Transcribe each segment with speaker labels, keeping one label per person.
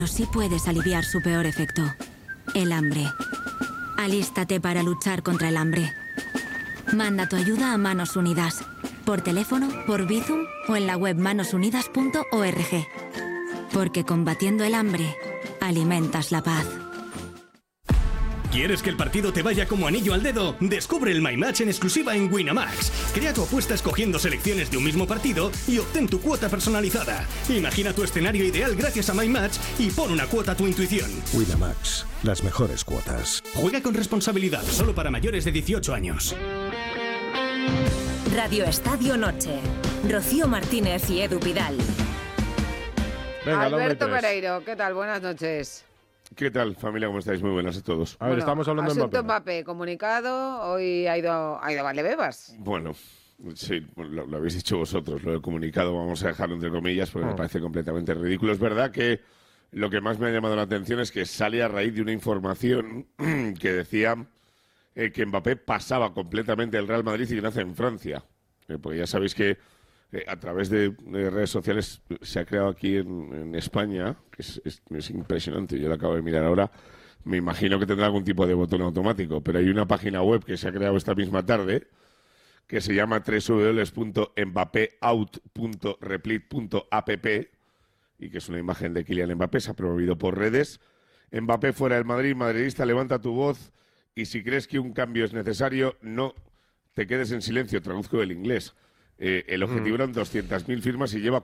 Speaker 1: sí puedes aliviar su peor efecto, el hambre. Alístate para luchar contra el hambre. Manda tu ayuda a Manos Unidas, por teléfono, por Bizum o en la web manosunidas.org. Porque combatiendo el hambre, alimentas la paz.
Speaker 2: ¿Quieres que el partido te vaya como anillo al dedo? Descubre el My Match en exclusiva en Winamax. Crea tu apuesta escogiendo selecciones de un mismo partido y obtén tu cuota personalizada. Imagina tu escenario ideal gracias a My Match y pon una cuota a tu intuición.
Speaker 3: Winamax, las mejores cuotas.
Speaker 2: Juega con responsabilidad, solo para mayores de 18 años.
Speaker 4: Radio Estadio Noche. Rocío Martínez y Edu Pidal.
Speaker 5: Venga, Alberto Pereiro, ¿qué tal? Buenas noches.
Speaker 6: ¿Qué tal, familia? ¿Cómo estáis? Muy buenas a todos.
Speaker 5: A ver, estamos hablando de Mbappé. Comunicado, hoy ha ido Valdebebas.
Speaker 6: Bueno, sí, lo habéis dicho vosotros, lo del comunicado vamos a dejarlo entre comillas porque me parece completamente ridículo. Es verdad que lo que más me ha llamado la atención es que sale a raíz de una información que decía que Mbappé pasaba completamente el Real Madrid y que nace en Francia. Porque ya sabéis que a través de redes sociales se ha creado aquí en España, que es impresionante, yo lo acabo de mirar ahora, me imagino que tendrá algún tipo de botón automático, pero hay una página web que se ha creado esta misma tarde que se llama www.mbappeout.replit.app y que es una imagen de Kylian Mbappé, se ha promovido por redes. Mbappé fuera del Madrid, madridista, levanta tu voz y si crees que un cambio es necesario, no te quedes en silencio, traduzco del inglés. El objetivo eran 200.000 firmas y lleva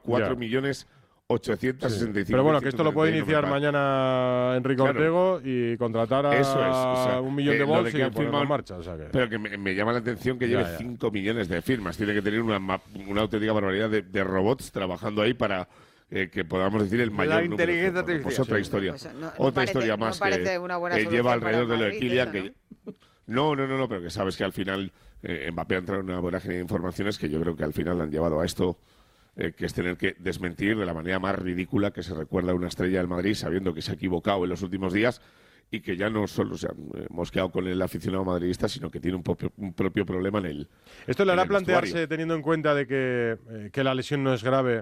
Speaker 6: 4.865.000.
Speaker 3: Pero bueno, que esto lo puede iniciar mañana Enrique Ortego y contratar a 1 millón de votos y ponerlo en marcha. O sea que...
Speaker 6: Pero que me llama la atención que lleve 5 millones de firmas. Tiene que tener una auténtica barbaridad de robots trabajando ahí para que podamos decir el mayor número.
Speaker 7: Inteligencia artificial.
Speaker 6: Pues otra historia.
Speaker 5: Pues
Speaker 6: otra historia más que lleva alrededor de lo de Kylian. No, pero que sabes que al final Mbappé ha entrado en una vorágine de informaciones que yo creo que al final han llevado a esto, que es tener que desmentir de la manera más ridícula que se recuerda a una estrella del Madrid, sabiendo que se ha equivocado en los últimos días y que ya no solo se han mosqueado con el aficionado madridista, sino que tiene un propio problema en el
Speaker 3: Esto le hará plantearse,
Speaker 6: vestuario.
Speaker 3: teniendo en cuenta de que la lesión no es grave,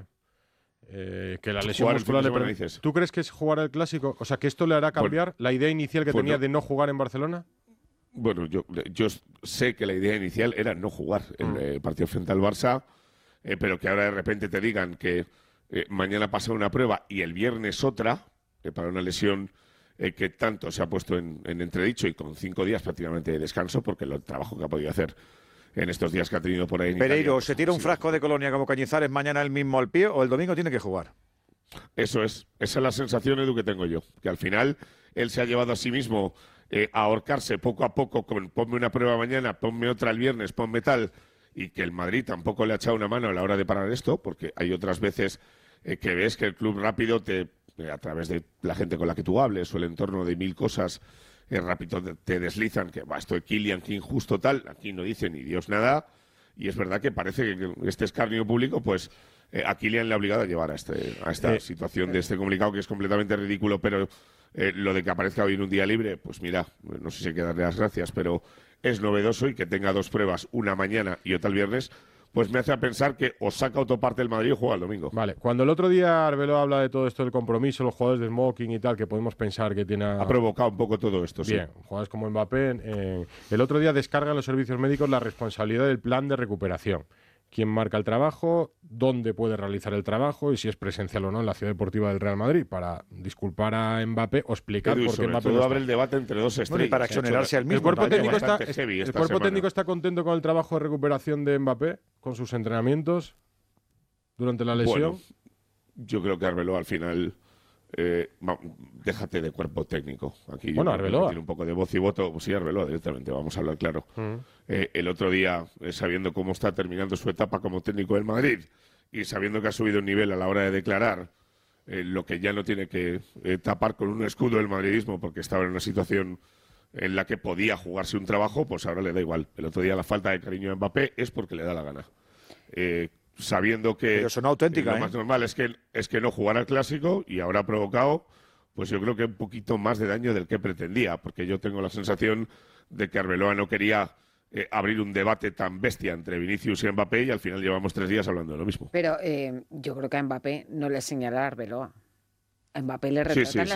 Speaker 3: que la lesión muscular le permite. ¿Tú crees que es jugar el Clásico? O sea, que esto le hará cambiar la idea inicial que tenía de no jugar en Barcelona.
Speaker 6: Bueno, yo sé que la idea inicial era no jugar el partido frente al Barça, pero que ahora de repente te digan que mañana pasa una prueba y el viernes otra, para una lesión que tanto se ha puesto en entredicho y con 5 días prácticamente de descanso, porque el trabajo que ha podido hacer en estos días que ha tenido por ahí en
Speaker 7: Pereiro,
Speaker 6: Italia,
Speaker 7: ¿se tira un frasco de Colonia como Cañizares mañana el mismo al pie o el domingo tiene que jugar?
Speaker 6: Eso es. Esa es la sensación, Edu, que tengo yo. Que al final él se ha llevado a sí mismo a ahorcarse poco a poco con ponme una prueba mañana, ponme otra el viernes, ponme tal, y que el Madrid tampoco le ha echado una mano a la hora de parar esto, porque hay otras veces que ves que el club rápido a través de la gente con la que tú hables o el entorno de 1000 cosas, rápido te deslizan que esto de Kylian, que injusto tal, aquí no dice ni Dios nada, y es verdad que parece que este escarnio público, pues a Kylian le ha obligado a llevar a esta situación de este comunicado que es completamente ridículo, pero lo de que aparezca hoy en un día libre, pues mira, no sé si hay que darle las gracias, pero es novedoso y que tenga 2 pruebas, una mañana y otra el viernes, pues me hace pensar que o saca autoparte el Madrid o juega el domingo.
Speaker 3: Vale, cuando el otro día Arbeloa habla de todo esto del compromiso, los jugadores de smoking y tal, que podemos pensar que tiene...
Speaker 6: Ha provocado un poco todo esto,
Speaker 3: Bien, jugadores como Mbappé. El otro día descargan los servicios médicos la responsabilidad del plan de recuperación. Quién marca el trabajo, dónde puede realizar el trabajo y si es presencial o no en la ciudad deportiva del Real Madrid, para disculpar a Mbappé o explicar por qué Mbappé
Speaker 6: todo abre el debate entre dos estrellas.
Speaker 7: Bueno, y para exonerarse al mismo.
Speaker 3: El cuerpo técnico está contento con el trabajo de recuperación de Mbappé, con sus entrenamientos durante la lesión.
Speaker 6: Bueno, yo creo que Arbeloa al final... déjate de cuerpo técnico. Aquí
Speaker 3: bueno, Arbeloa
Speaker 6: tiene un poco de voz y voto. Pues sí, Arbeloa directamente, vamos a hablar claro. El otro día, sabiendo cómo está terminando su etapa como técnico del Madrid y sabiendo que ha subido un nivel a la hora de declarar lo que ya no tiene que tapar con un escudo del madridismo porque estaba en una situación en la que podía jugarse un trabajo, pues ahora le da igual. El otro día la falta de cariño a Mbappé es porque le da la gana. Sabiendo que
Speaker 7: pero son auténticas,
Speaker 6: lo más normal es que no jugara el Clásico y ahora ha provocado, pues yo creo que un poquito más de daño del que pretendía, porque yo tengo la sensación de que Arbeloa no quería abrir un debate tan bestia entre Vinicius y Mbappé y al final llevamos 3 días hablando de lo mismo.
Speaker 5: Pero yo creo que a Mbappé no le señala a Arbeloa. Mbappé le retratan
Speaker 6: sí,